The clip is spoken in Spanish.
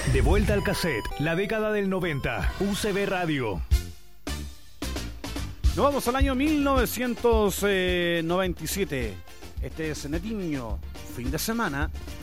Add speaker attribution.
Speaker 1: De vuelta al cassette, la década del 90, UCB Radio.
Speaker 2: Nos vamos al año 1997. Este es Netiño, fin de semana.